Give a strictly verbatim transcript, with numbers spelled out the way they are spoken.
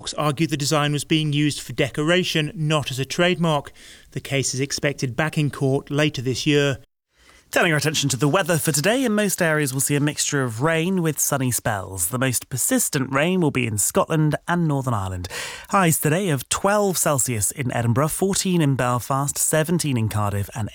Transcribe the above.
Fox argued the design was being used for decoration, not as a trademark. The case is expected back in court later this year. Turning our attention to the weather for today, in most areas we'll see a mixture of rain with sunny spells. The most persistent rain will be in Scotland and Northern Ireland. Highs today of twelve Celsius in Edinburgh, fourteen in Belfast, seventeen in Cardiff and